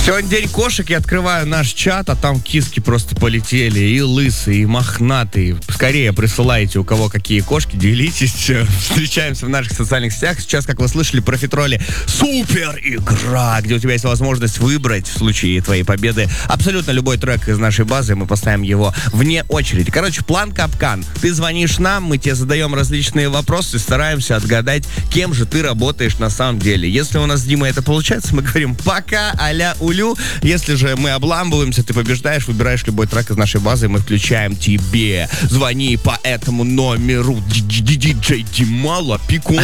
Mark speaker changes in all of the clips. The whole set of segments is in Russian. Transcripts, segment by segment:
Speaker 1: Сегодня день кошек, я открываю наш чат, а там киски просто полетели. И лысые, и мохнатые. Скорее присылайте, у кого какие кошки, делитесь. Встречаемся в наших социальных сетях. Сейчас, как вы слышали, профитроли супер игра, где у тебя есть возможность выбрать в случае твоей победы абсолютно любой трек из нашей базы. Мы поставим его вне очереди. Короче, план капкан. Ты звонишь нам, мы тебе задаем различные вопросы, стараемся отгадать, кем же ты работаешь на самом деле. Если у нас с Димой это получается, мы говорим пока, а-ля улю. Если же мы обламываемся, ты побеждаешь, выбираешь любой трек из нашей базы, и мы включаем тебе. Звони по этому номеру. Диджей Димала Пиков.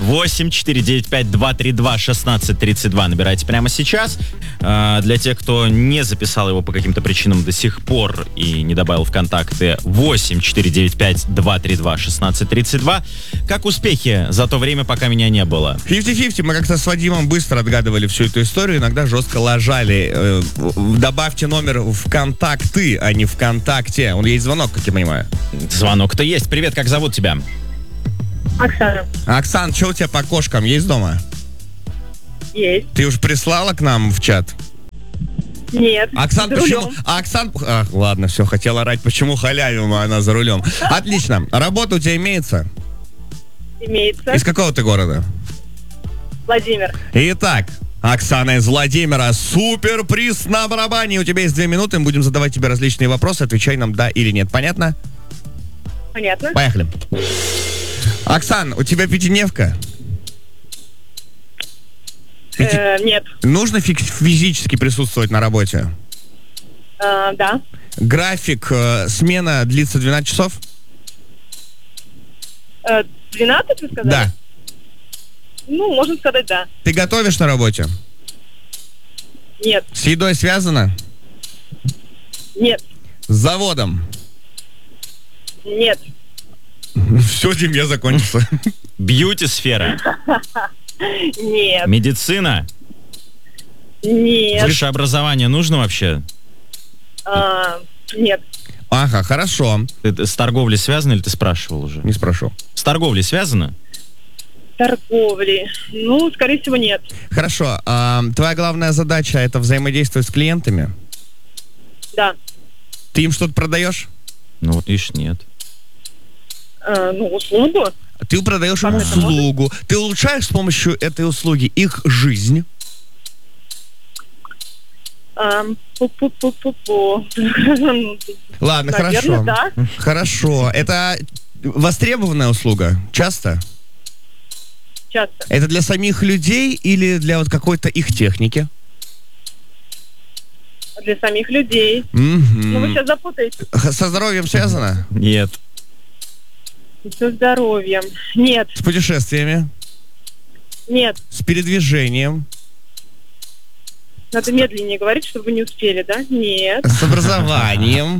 Speaker 2: 8495-232-1632. Набирайте прямо сейчас. Для тех, кто не записал его по каким-то причинам до сих пор и не добавил в контакты, 8495-232-1632. Как успехи за то время, пока меня не было?
Speaker 1: 50-50. Мы как-то с Вадимом быстро отгадывали всю эту историю, иногда жестко лажали. Добавьте номер в контакты, а не ВКонтакте. Он есть звонок, как я понимаю.
Speaker 2: Звонок-то есть. Привет, как зовут тебя?
Speaker 3: Оксана.
Speaker 1: Оксан, что у тебя по кошкам? Есть дома?
Speaker 3: Есть.
Speaker 1: Ты уже прислала к нам в чат?
Speaker 3: Нет.
Speaker 1: Оксан,
Speaker 3: за
Speaker 1: почему?
Speaker 3: рулем.
Speaker 1: Оксан... ладно, все, хотела орать, почему халявим, а она за рулем. Отлично. Работа у тебя имеется?
Speaker 3: Имеется.
Speaker 1: Из какого ты города?
Speaker 3: Владимир.
Speaker 1: Итак, Оксана из Владимира. Супер приз на барабане. У тебя есть 2 минуты. Мы будем задавать тебе различные вопросы. Отвечай нам да или нет. Понятно?
Speaker 3: Понятно.
Speaker 1: Поехали. Оксан, у тебя пятидневка?
Speaker 3: Нет.
Speaker 1: Нужно физически присутствовать на работе?
Speaker 3: Да.
Speaker 1: График, смена длится 12 часов?
Speaker 3: 12, вы сказали?
Speaker 1: Да.
Speaker 3: Ну, можно сказать, да.
Speaker 1: Ты готовишь на работе?
Speaker 3: Нет.
Speaker 1: С едой связано?
Speaker 3: Нет.
Speaker 1: С заводом?
Speaker 3: Нет.
Speaker 1: Все, Дим, я закончился.
Speaker 2: Бьюти-сфера?
Speaker 3: Нет.
Speaker 2: Медицина?
Speaker 3: Нет.
Speaker 2: Высшее образование нужно вообще?
Speaker 3: Нет.
Speaker 1: Ага, хорошо.
Speaker 2: Ты с торговлей связано или ты спрашивал уже?
Speaker 1: Не спрошу.
Speaker 2: С торговлей связано?
Speaker 3: Торговли. Ну, скорее всего, нет.
Speaker 1: Хорошо. Твоя главная задача — это взаимодействовать с клиентами?
Speaker 3: Да.
Speaker 1: Ты им что-то продаешь?
Speaker 2: Ну вот, видишь, нет.
Speaker 3: Ну, услугу.
Speaker 1: Ты продаешь им
Speaker 3: Как это
Speaker 1: услугу. Ты улучшаешь с помощью этой услуги их жизнь?
Speaker 3: Пу-пу-пу-пу-пу.
Speaker 1: Ладно,
Speaker 3: Наверное,
Speaker 1: хорошо.
Speaker 3: да.
Speaker 1: Хорошо. Это востребованная услуга? Часто?
Speaker 3: Часто.
Speaker 1: Это для самих людей или для вот какой-то их техники?
Speaker 3: Для самих людей.
Speaker 1: Мгм.
Speaker 3: Ну, вы сейчас запутаете.
Speaker 1: Со здоровьем связано?
Speaker 2: Нет.
Speaker 3: Со здоровьем. Нет.
Speaker 1: С путешествиями?
Speaker 3: Нет.
Speaker 1: С передвижением?
Speaker 3: Надо медленнее говорить, чтобы вы не успели, да? Нет.
Speaker 1: С образованием?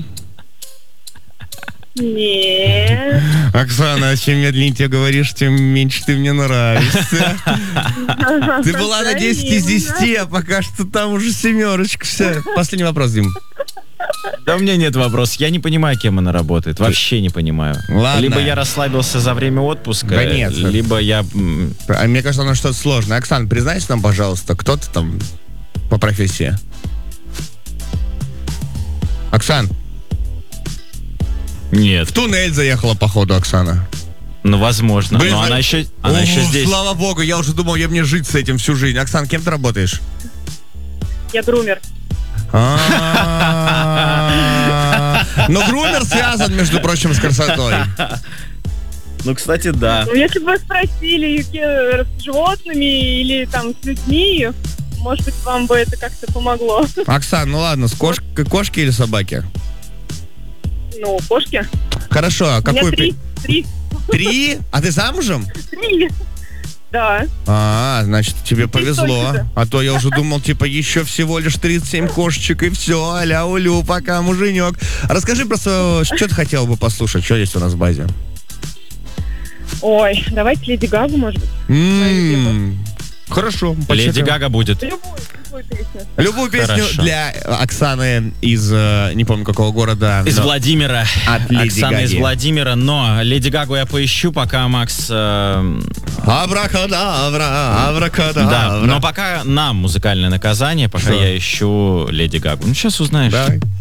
Speaker 3: Нет.
Speaker 1: Оксана, чем медленнее ты говоришь, тем меньше ты мне нравишься. Ты была на 10 из 10, а пока что там уже 7. Все. Последний вопрос, Дим.
Speaker 2: Да у меня нет вопросов. Я не понимаю, кем она работает. Вообще не понимаю.
Speaker 1: Ладно.
Speaker 2: Либо я расслабился за время отпуска,
Speaker 1: Да нет.
Speaker 2: либо я...
Speaker 1: А мне кажется, оно что-то сложное. Оксана, признайся нам, пожалуйста, кто ты там по профессии? Оксан,
Speaker 2: Нет.
Speaker 1: в туннель заехала, походу, Оксана.
Speaker 2: Ну, возможно.
Speaker 1: Блин,
Speaker 2: Но она еще здесь.
Speaker 1: Слава богу, я уже думал, я мне жить с этим всю жизнь. Оксан, кем ты работаешь?
Speaker 3: Я грумер.
Speaker 1: Но грумер связан, между прочим, с красотой.
Speaker 2: Ну, кстати, да.
Speaker 3: Ну, если бы вы спросили с животными или там с людьми, может быть, вам бы это как-то помогло.
Speaker 1: Оксан, ну ладно, с кошки или собаки?
Speaker 3: Ну, кошки.
Speaker 1: Хорошо, а
Speaker 3: У меня
Speaker 1: какую...
Speaker 3: 3.
Speaker 1: 3? А ты замужем?
Speaker 3: 3. Да.
Speaker 1: Значит, тебе повезло.
Speaker 3: точно.
Speaker 1: А то я уже думал, типа, еще всего лишь 37 кошечек, и все, а-ля улю, пока, муженек. Расскажи про свое... Что ты хотела бы послушать? Что есть у нас в базе?
Speaker 3: Ой, давайте Леди Гагу, может быть.
Speaker 1: Хорошо.
Speaker 2: Леди Гага будет.
Speaker 3: Любую. любую песню.
Speaker 1: Любую песню
Speaker 2: Хорошо.
Speaker 1: для Оксаны из, не помню какого города.
Speaker 2: Из
Speaker 1: но-
Speaker 2: Владимира.
Speaker 1: От Леди
Speaker 2: Оксана из
Speaker 1: Гаги.
Speaker 2: Владимира, но Леди Гагу я поищу, пока Макс...
Speaker 1: Абракадабра,
Speaker 2: Да,
Speaker 1: абракадабра.
Speaker 2: но пока нам музыкальное наказание, пока
Speaker 1: Что?
Speaker 2: я ищу Леди Гагу. Ну, сейчас узнаешь.
Speaker 1: Давай.